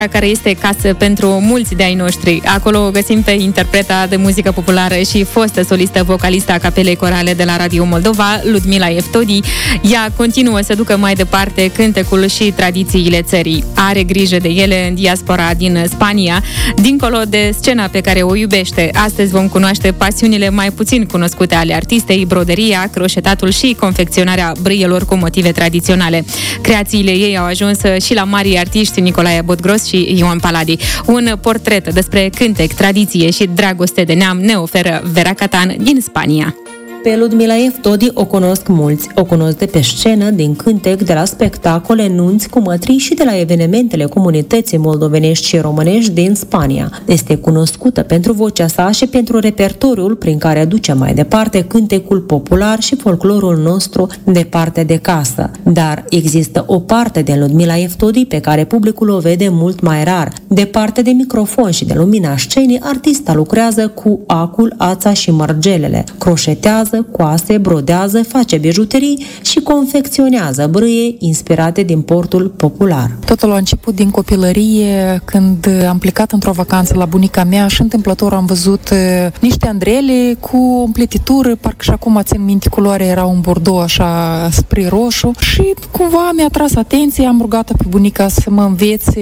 care este casă pentru mulți de ai noștri. Acolo o găsim pe interpreta de muzică populară și fostă solistă vocalistă a Capelei Corale de la Radio Moldova, Ludmila Eftodi. Ea continuă să ducă mai departe cântecul și tradițiile țării. Are grijă de ele în diaspora din Spania, dincolo de scena pe care o iubește. Astăzi vom cunoaște pasiunile mai puțin cunoscute ale artistei, broderia, croșetatul și confecționarea brâielor cu motive tradiționale. Creațiile ei au ajuns și la marii artiști Nicolae Botgros și Ioan Paladi. Un portret despre cântec, tradiție și dragoste de neam ne oferă Vera Catan din Spania. Pe Ludmila Eftodi o cunosc mulți. O cunosc de pe scenă, din cântec, de la spectacole, nunți cu mătrii și de la evenimentele comunității moldovenești și românești din Spania. Este cunoscută pentru vocea sa și pentru repertoriul prin care aduce mai departe cântecul popular și folclorul nostru departe de casă. Dar există o parte din Ludmila Eftodi pe care publicul o vede mult mai rar. Departe de microfon și de lumina scenii, artista lucrează cu acul, ața și mărgelele. Croșetează, coase, brodează, face bijuterii și confecționează brâie inspirate din portul popular. Totul a început din copilărie, când am plecat într-o vacanță la bunica mea și întâmplător am văzut niște andrele cu o împletitură, parcă și acum țin minte, culoarea era un bordeaux așa spre roșu și cumva mi-a tras atenție, am rugat pe bunica să mă învețe.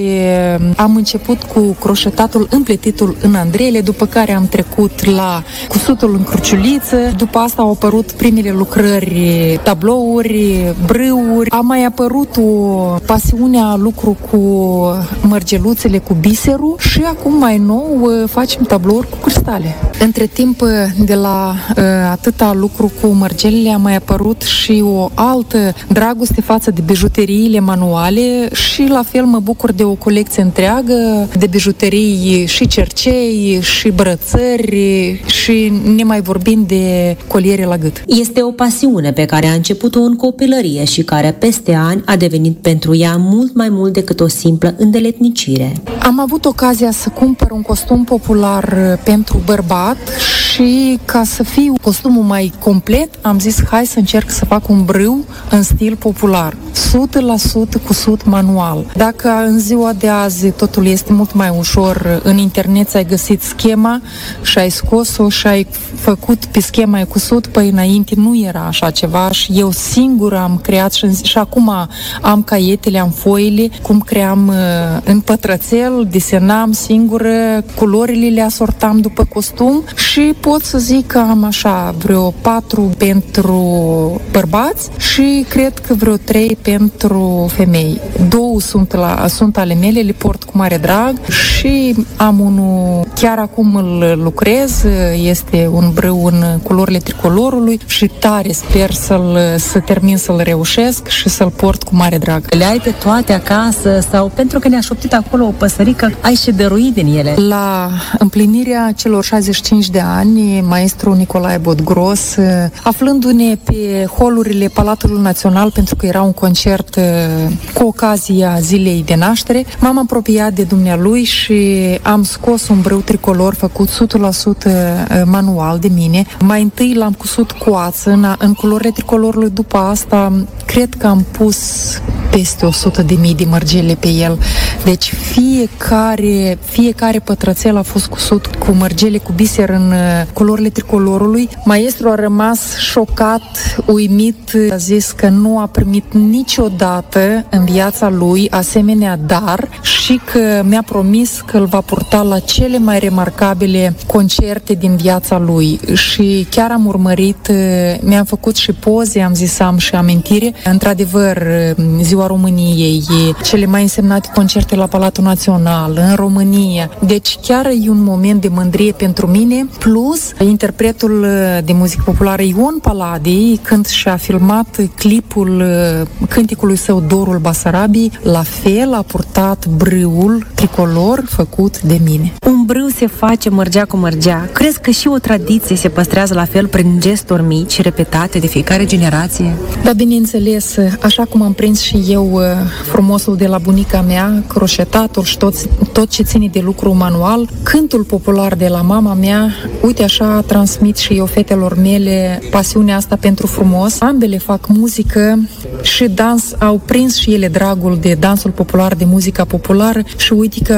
Am început cu croșetatul, împletitul în andrele, după care am trecut la cusutul în cruciuliță, după asta au apărut primele lucrări, tablouri, brâuri. A mai apărut o pasiunea lucru cu mărgeluțele, cu biserul și acum mai nou facem tablouri cu cristale. Între timp, de la atâta lucru cu mărgelele a mai apărut și o altă dragoste față de bijuteriile manuale și la fel mă bucur de o colecție întreagă de bijuterii și cercei și brățări și ne mai vorbim de coliere la gât. Este o pasiune pe care a început-o în copilărie și care peste ani a devenit pentru ea mult mai mult decât o simplă îndeletnicire. Am avut ocazia să cumpăr un costum popular pentru bărbat și ca să fie costumul mai complet, am zis hai să încerc să fac un brâu în stil popular. 100% cusut manual. Dacă în ziua de azi totul este mult mai ușor, în internet ai găsit schema și ai scos-o și ai făcut pe schema ai cusut, păi înainte nu era așa ceva și eu singură am creat și acum am caietele, am foile, cum cream în pătrățel, desenam singură, culorile le asortam după costum și pot să zic că am așa vreo 4 pentru bărbați și cred că vreo 3 pentru femei. 2 sunt ale mele, le port cu mare drag și am unul, chiar acum îl lucrez, este un brâu în culorile tricolorului și tare sper să termin să-l reușesc și să-l port cu mare drag. Le ai pe toate acasă sau pentru că ne-a șoptit acolo o păsărică, ai și dăruit din ele? La împlinirea celor 65 de ani, maestru Nicolae Botgros, aflându-ne pe holurile Palatului Național, pentru că era un concert cu ocazia zilei de naștere, m-am apropiat de dumnealui și am scos un brâu tricolor făcut 100% manual de mine. Mai întâi l-am cusut cu ață în culorile tricolorului, după asta cred că am pus peste 100.000 de mărgele pe el. Deci fiecare pătrățel a fost cusut cu mărgele, cu biser în culorile tricolorului. Maestrul a rămas șocat, uimit, a zis că nu a primit niciodată în viața lui asemenea dar și că mi-a promis că îl va purta la cele mai remarcabile concerte din viața lui. Și chiar am urmărit, mi-am făcut și poze, am zis am și amintire. Într-adevăr, Ziua României, cele mai însemnate concerte la Palatul Național, în România. Deci chiar e un moment de mândrie pentru mine, plus interpretul de muzică populară Ioan Paladi, când și-a filmat clipul cântecului său Dorul Basarabiei, la fel a purtat brâul tricolor făcut de mine. Un brâu se face mărgea cu mărgea. Crezi că și o tradiție se păstrează la fel prin gesturi mici, repetate de fiecare generație? Da, bineînțeles, așa cum am prins și eu frumosul de la bunica mea, croșetatul și tot ce ține de lucru manual, cântul popular de la mama mea, uite așa transmit și eu fetelor mele pasiunea asta pentru frumos. Ambele fac muzică și dans, au prins și ele dragul de dansul popular, de muzica populară și uite că